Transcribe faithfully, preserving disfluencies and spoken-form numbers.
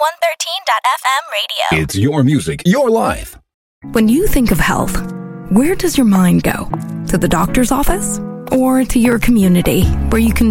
one thirteen dot f m radio. It's your music, your life. When you think of health, where does your mind go? To the doctor's office? Or to your community, where you can